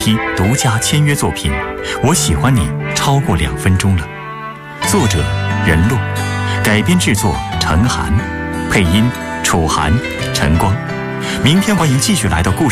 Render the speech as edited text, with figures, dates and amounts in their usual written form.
独家签约作品《我喜欢你》超过2分钟了。作者任璐，改编制作陈寒，配音楚涵、陈光。明天欢迎继续来到故事